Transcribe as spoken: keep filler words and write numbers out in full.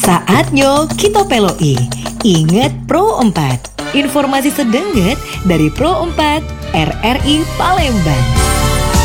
Saatnya kita peloi. Ingat Pro empat. Informasi sedenget dari Pro empat R R I Palembang.